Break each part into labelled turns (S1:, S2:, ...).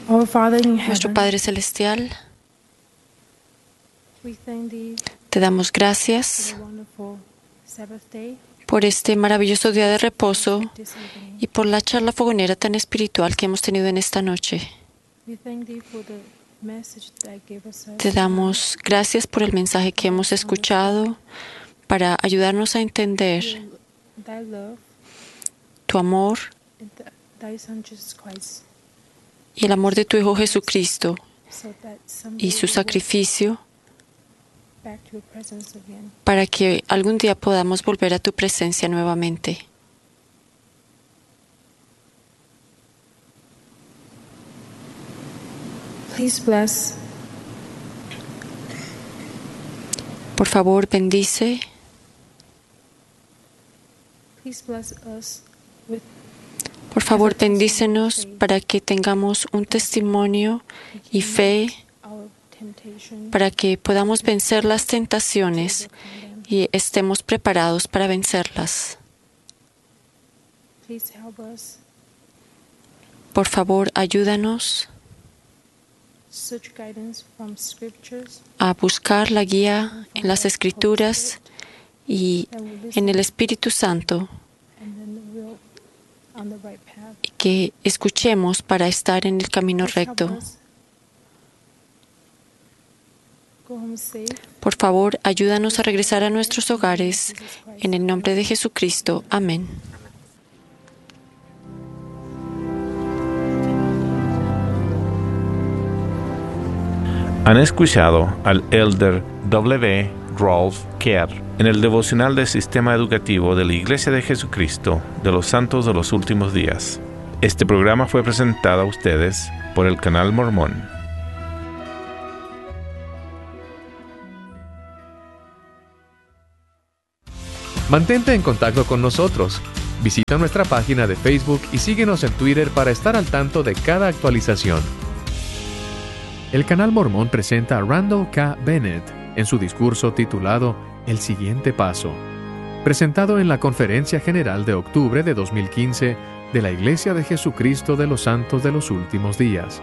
S1: Our Father in
S2: Nuestro
S1: heaven,
S2: Padre Celestial,
S1: we thank Thee
S2: te damos
S1: for
S2: gracias
S1: the wonderful Sabbath day
S2: por este maravilloso día de reposo
S1: this evening.
S2: y por la charla fogonera tan espiritual que hemos tenido en esta noche.
S1: We thank Thee for the message that gave us
S2: Te damos gracias por el mensaje que hemos escuchado para ayudarnos a entender
S1: Thy love
S2: tu amor
S1: and Thy Son Jesus Christ,
S2: y el amor de tu Hijo Jesucristo
S1: so that someday
S2: y su
S1: we will
S2: sacrificio
S1: back to Your presence again.
S2: para que algún día podamos volver a tu presencia nuevamente.
S1: Please bless
S2: Por favor, bendice,
S1: Please bless us with
S2: por favor, bendícenos para que tengamos un testimonio y fe
S1: our temptation
S2: para que podamos vencer las tentaciones y estemos preparados para vencerlas.
S1: Please help us
S2: Por favor, ayúdanos
S1: search guidance from scriptures
S2: a buscar la guía en las Escrituras y
S1: that will
S2: en el
S1: listen
S2: Espíritu Santo
S1: and then we'll on the right path.
S2: y que escuchemos para estar en el camino
S1: Please help
S2: recto.
S1: us go home safe.
S2: Por favor, ayúdanos a regresar a nuestros hogares. En el nombre de Jesucristo. Amén.
S3: Han escuchado al Elder W. Rolf Kerr en el devocional del Sistema Educativo de la Iglesia de Jesucristo de los Santos de los Últimos Días. Este programa fue presentado a ustedes por el Canal Mormón.
S4: Mantente en contacto con nosotros. Visita nuestra página de Facebook y síguenos en Twitter para estar al tanto de cada actualización. El Canal Mormón presenta a Randall K. Bennett en su discurso titulado El siguiente paso, presentado en la Conferencia General de octubre de 2015 de la Iglesia de Jesucristo de los Santos de los Últimos Días.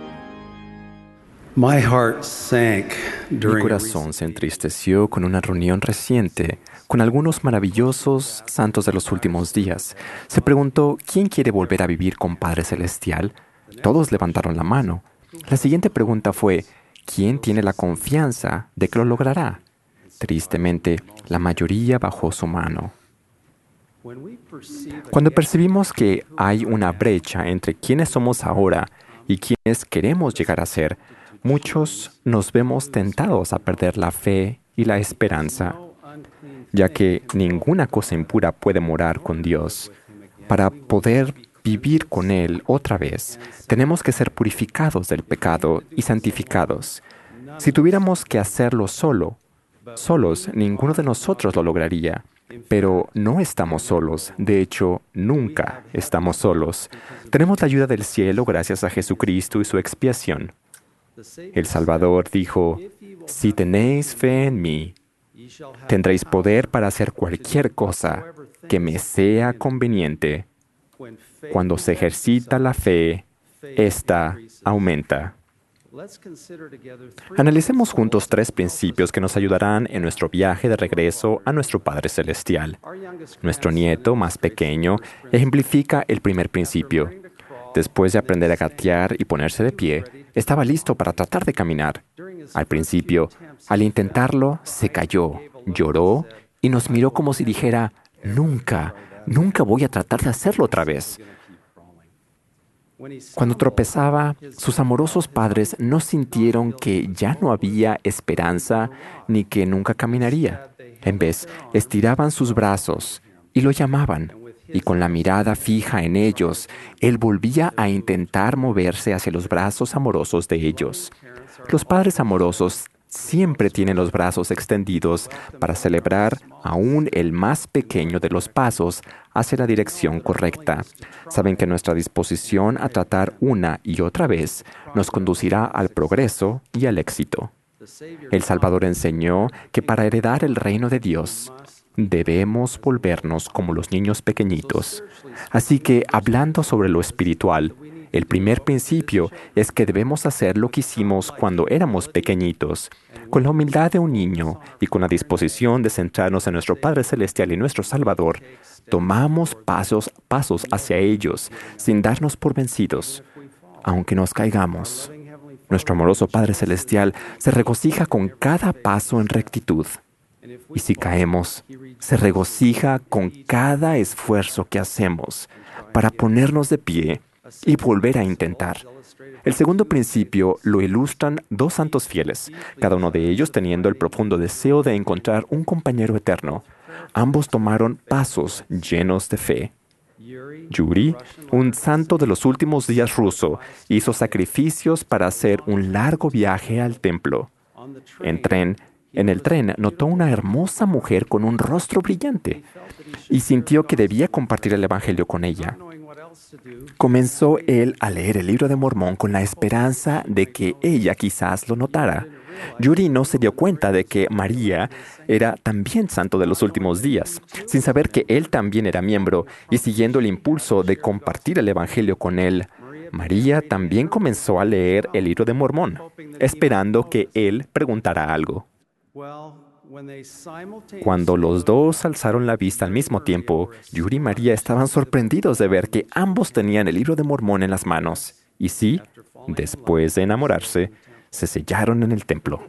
S5: My heart sank
S6: Mi
S5: during
S6: corazón se entristeció con una reunión reciente con algunos maravillosos santos de los últimos días. Se preguntó, ¿quién quiere volver a vivir con Padre Celestial? Todos levantaron la mano. La siguiente pregunta fue, ¿quién tiene la confianza de que lo logrará? Tristemente, la mayoría bajó su mano. Cuando percibimos que hay una brecha entre quienes somos ahora y quienes queremos llegar a ser, muchos nos vemos tentados a perder la fe y la esperanza, ya que ninguna cosa impura puede morar con Dios. Para poder vivir con Él otra vez, tenemos que ser purificados del pecado y santificados. Si tuviéramos que hacerlo solos, ninguno de nosotros lo lograría. Pero no estamos solos, de hecho, nunca estamos solos. Tenemos la ayuda del cielo gracias a Jesucristo y su expiación. El Salvador dijo, si tenéis fe en mí, tendréis poder para hacer cualquier cosa que me sea conveniente. Cuando se ejercita la fe, ésta aumenta. Analicemos juntos 3 principios que nos ayudarán en nuestro viaje de regreso a nuestro Padre Celestial. Nuestro nieto más pequeño ejemplifica el primer principio. Después de aprender a gatear y ponerse de pie, estaba listo para tratar de caminar. Al principio, al intentarlo, se cayó, lloró y nos miró como si dijera, nunca voy a tratar de hacerlo otra vez. Cuando tropezaba, sus amorosos padres no sintieron que ya no había esperanza ni que nunca caminaría. En vez, estiraban sus brazos y lo llamaban. Y con la mirada fija en ellos, él volvía a intentar moverse hacia los brazos amorosos de ellos. Los padres amorosos siempre tienen los brazos extendidos para celebrar aún el más pequeño de los pasos hacia la dirección correcta. Saben que nuestra disposición a tratar una y otra vez nos conducirá al progreso y al éxito. El Salvador enseñó que para heredar el reino de Dios, debemos volvernos como los niños pequeñitos. Así que, hablando sobre lo espiritual, El primer principio es que debemos hacer lo que hicimos cuando éramos pequeñitos, con la humildad de un niño y con la disposición de centrarnos en nuestro Padre Celestial y nuestro Salvador. Tomamos pasos hacia ellos, sin darnos por vencidos, aunque nos caigamos. Nuestro amoroso Padre Celestial se regocija con cada paso en rectitud. Y si caemos, se regocija con cada esfuerzo que hacemos para ponernos de pie y volver a intentar. El segundo principio lo ilustran dos santos fieles, cada uno de ellos teniendo el profundo deseo de encontrar un compañero eterno. Ambos tomaron pasos llenos de fe. Yuri, un santo de los últimos días ruso, hizo sacrificios para hacer un largo viaje al templo. En el tren notó una hermosa mujer con un rostro brillante y sintió que debía compartir el Evangelio con ella. Comenzó él a leer el Libro de Mormón con la esperanza de que ella quizás lo notara. Yuri no se dio cuenta de que María era también santo de los últimos días, sin saber que él también era miembro y siguiendo el impulso de compartir el Evangelio con él. María también comenzó a leer el Libro de Mormón, esperando que él preguntara algo. Cuando los dos alzaron la vista al mismo tiempo, Yuri y María estaban sorprendidos de ver que ambos tenían el Libro de Mormón en las manos. Y sí, después de enamorarse, se sellaron en el templo.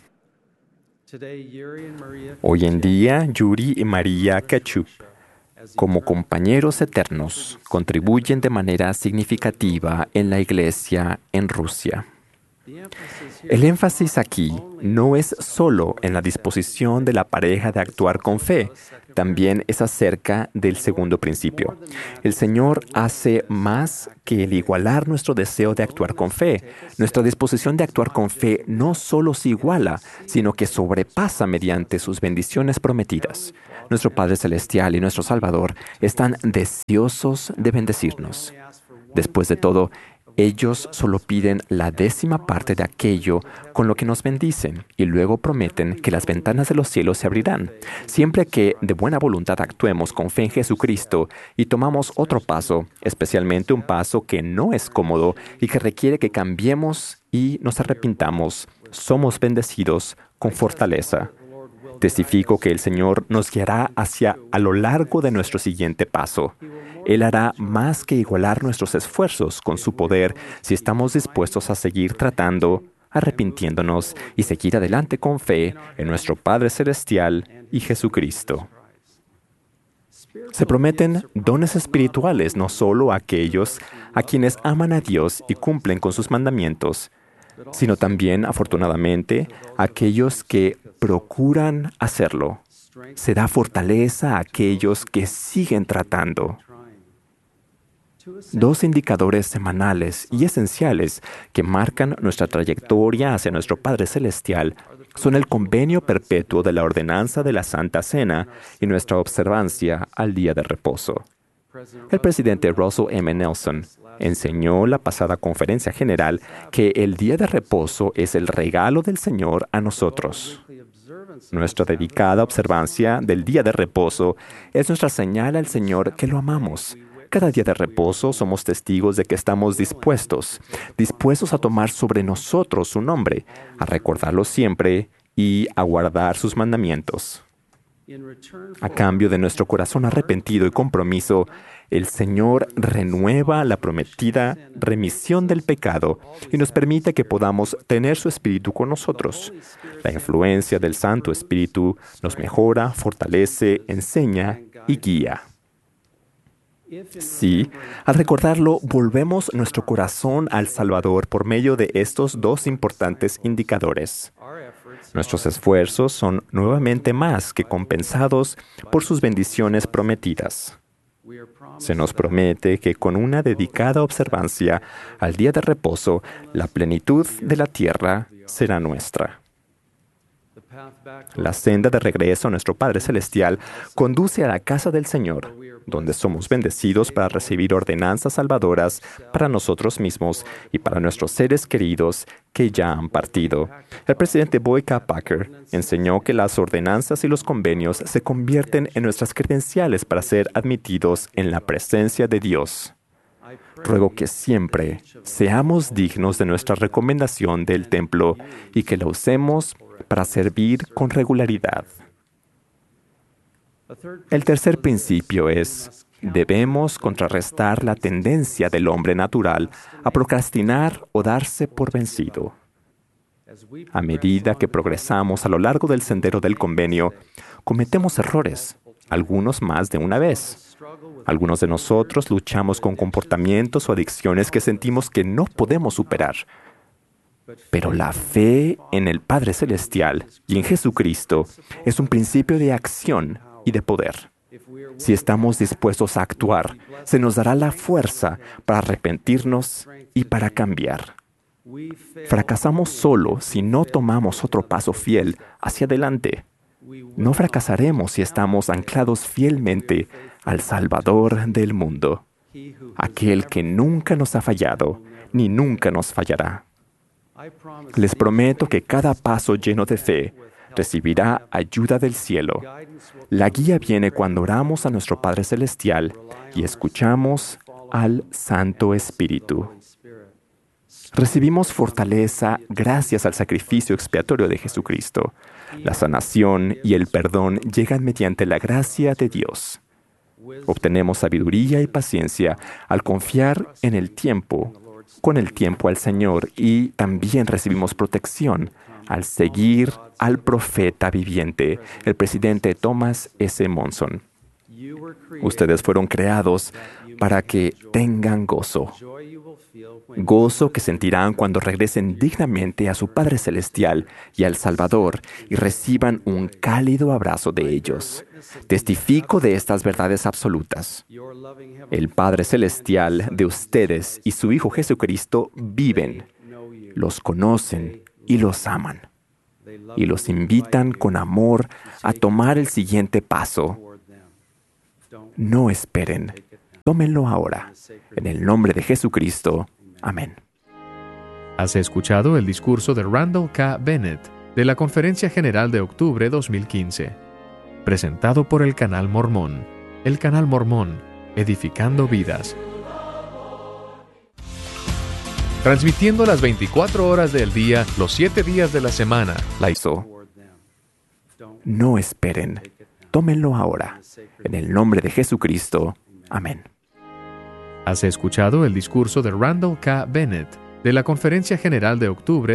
S6: Hoy en día, Yuri y María Kachuk, como compañeros eternos, contribuyen de manera significativa en la Iglesia en Rusia. El énfasis aquí no es solo en la disposición de la pareja de actuar con fe, también es acerca del segundo principio. El Señor hace más que el igualar nuestro deseo de actuar con fe. Nuestra disposición de actuar con fe no solo se iguala, sino que sobrepasa mediante sus bendiciones prometidas. Nuestro Padre Celestial y nuestro Salvador están deseosos de bendecirnos. Después de todo, ellos solo piden la 10ª parte de aquello con lo que nos bendicen y luego prometen que las ventanas de los cielos se abrirán. Siempre que de buena voluntad actuemos con fe en Jesucristo y tomamos otro paso, especialmente un paso que no es cómodo y que requiere que cambiemos y nos arrepintamos, somos bendecidos con fortaleza. Testifico que el Señor nos guiará a lo largo de nuestro siguiente paso. Él hará más que igualar nuestros esfuerzos con su poder si estamos dispuestos a seguir tratando, arrepintiéndonos y seguir adelante con fe en nuestro Padre Celestial y Jesucristo. Se prometen dones espirituales no solo a aquellos a quienes aman a Dios y cumplen con sus mandamientos, sino también, afortunadamente, a aquellos que procuran hacerlo. Se da fortaleza a aquellos que siguen tratando. 2 indicadores semanales y esenciales que marcan nuestra trayectoria hacia nuestro Padre Celestial son el convenio perpetuo de la ordenanza de la Santa Cena y nuestra observancia al día de reposo. El presidente Russell M. Nelson enseñó en la pasada conferencia general que el día de reposo es el regalo del Señor a nosotros. Nuestra dedicada observancia del día de reposo es nuestra señal al Señor que lo amamos. Cada día de reposo somos testigos de que estamos dispuestos a tomar sobre nosotros su nombre, a recordarlo siempre y a guardar sus mandamientos. A cambio de nuestro corazón arrepentido y compromiso, el Señor renueva la prometida remisión del pecado y nos permite que podamos tener su Espíritu con nosotros. La influencia del Santo Espíritu nos mejora, fortalece, enseña y guía. Sí, al recordarlo, volvemos nuestro corazón al Salvador por medio de estos 2 importantes indicadores. Nuestros esfuerzos son nuevamente más que compensados por sus bendiciones prometidas. Se nos promete que con una dedicada observancia al día de reposo, la plenitud de la tierra será nuestra. La senda de regreso a nuestro Padre Celestial conduce a la casa del Señor, donde somos bendecidos para recibir ordenanzas salvadoras para nosotros mismos y para nuestros seres queridos que ya han partido. El presidente Boyd K. Packer enseñó que las ordenanzas y los convenios se convierten en nuestras credenciales para ser admitidos en la presencia de Dios. Ruego que siempre seamos dignos de nuestra recomendación del templo y que la usemos para servir con regularidad. El tercer principio es: debemos contrarrestar la tendencia del hombre natural a procrastinar o darse por vencido. A medida que progresamos a lo largo del sendero del convenio, cometemos errores, algunos más de una vez. Algunos de nosotros luchamos con comportamientos o adicciones que sentimos que no podemos superar. Pero la fe en el Padre Celestial y en Jesucristo es un principio de acción y de poder. Si estamos dispuestos a actuar, se nos dará la fuerza para arrepentirnos y para cambiar. Fracasamos solo si no tomamos otro paso fiel hacia adelante. No fracasaremos si estamos anclados fielmente al Salvador del mundo, aquel que nunca nos ha fallado ni nunca nos fallará. Les prometo que cada paso lleno de fe recibirá ayuda del cielo. La guía viene cuando oramos a nuestro Padre Celestial y escuchamos al Santo Espíritu. Recibimos fortaleza gracias al sacrificio expiatorio de Jesucristo. La sanación y el perdón llegan mediante la gracia de Dios. Obtenemos sabiduría y paciencia al confiar en el tiempo, con el tiempo al Señor, y también recibimos protección al seguir al profeta viviente, el presidente Thomas S. Monson. Ustedes fueron creados para que tengan gozo. Gozo que sentirán cuando regresen dignamente a su Padre Celestial y al Salvador y reciban un cálido abrazo de ellos. Testifico de estas verdades absolutas. El Padre Celestial de ustedes y su Hijo Jesucristo viven, los conocen y los aman. Y los invitan con amor a tomar el siguiente paso. No esperen. Tómenlo ahora. En el nombre de Jesucristo. Amén.
S4: Has escuchado el discurso de Randall K. Bennett de la Conferencia General de Octubre 2015, presentado por el Canal Mormón. El Canal Mormón, edificando vidas. Transmitiendo las 24 horas del día, los 7 días de la semana.
S6: La hizo. No esperen. Tómenlo ahora. En el nombre de Jesucristo. Amén.
S4: Has escuchado el discurso de Randall K. Bennett de la Conferencia General de Octubre